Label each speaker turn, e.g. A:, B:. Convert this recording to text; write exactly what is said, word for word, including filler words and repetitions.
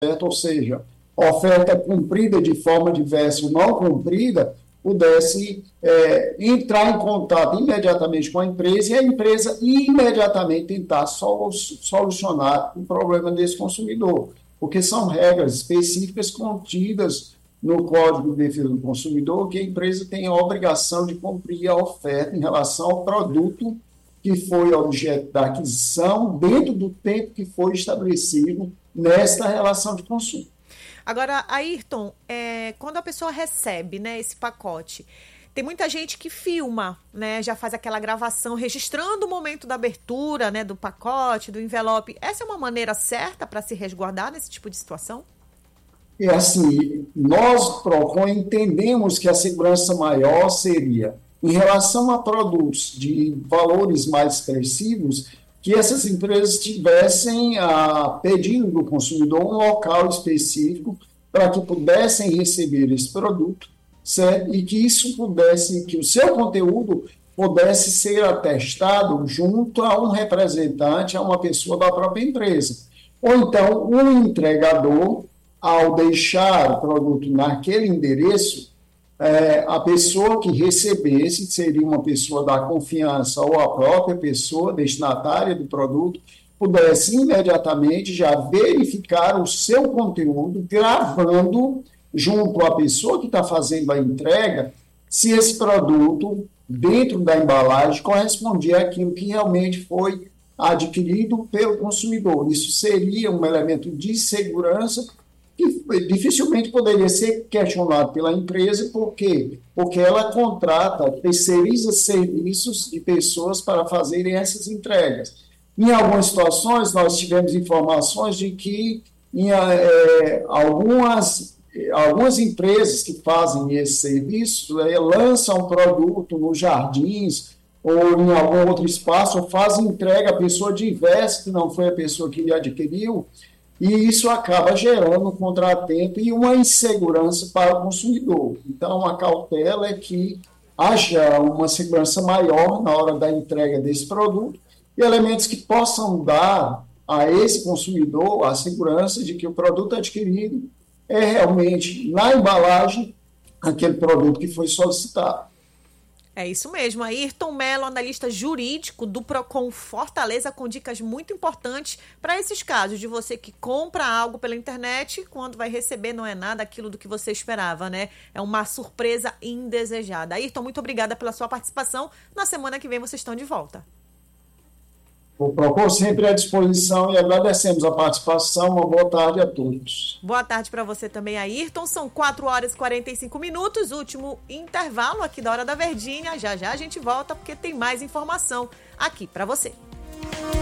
A: ou seja, oferta cumprida de forma diversa ou não cumprida, pudesse é, entrar em contato imediatamente com a empresa e a empresa imediatamente tentar solucionar o problema desse consumidor, porque são regras específicas contidas no Código de Defesa do Consumidor, que a empresa tem a obrigação de cumprir a oferta em relação ao produto que foi objeto da aquisição dentro do tempo que foi estabelecido nesta relação de consumo.
B: Agora, Ayrton, é, quando a pessoa recebe, né, esse pacote, tem muita gente que filma, né, já faz aquela gravação registrando o momento da abertura, né, do pacote, do envelope. Essa é uma maneira certa para se resguardar nesse tipo de situação?
A: É assim, nós, PROCON, entendemos que a segurança maior seria, em relação a produtos de valores mais expressivos, que essas empresas tivessem, a pedido do consumidor, um local específico para que pudessem receber esse produto, certo? E que isso pudesse, que o seu conteúdo pudesse ser atestado junto a um representante, a uma pessoa da própria empresa. Ou então, o entregador, ao deixar o produto naquele endereço, é, a pessoa que recebesse seria uma pessoa da confiança ou a própria pessoa destinatária do produto, pudesse imediatamente já verificar o seu conteúdo, gravando junto à pessoa que está fazendo a entrega, se esse produto, dentro da embalagem, correspondia àquilo que realmente foi adquirido pelo consumidor. Isso seria um elemento de segurança que dificilmente poderia ser questionado pela empresa. Por quê? Porque ela contrata, terceiriza serviços de pessoas para fazerem essas entregas. Em algumas situações, nós tivemos informações de que em, é, algumas, algumas empresas que fazem esse serviço é, lançam produto nos jardins ou em algum outro espaço, ou fazem entrega a pessoa diversa, que não foi a pessoa que adquiriu, e isso acaba gerando um contratempo e uma insegurança para o consumidor. Então, a cautela é que haja uma segurança maior na hora da entrega desse produto e elementos que possam dar a esse consumidor a segurança de que o produto adquirido é realmente, na embalagem, aquele produto que foi solicitado.
B: É isso mesmo. Ayrton Mello, analista jurídico do PROCON Fortaleza, com dicas muito importantes para esses casos de você que compra algo pela internet, quando vai receber não é nada aquilo do que você esperava, né? É uma surpresa indesejada. Ayrton, muito obrigada pela sua participação. Na semana que vem vocês estão de volta.
A: O PROCON sempre à disposição e agradecemos a participação. Uma boa tarde a todos.
B: Boa tarde para você também, Ayrton. São quatro horas e quarenta e cinco minutos, último intervalo aqui da Hora da Verdinha. Já já a gente volta porque tem mais informação aqui para você.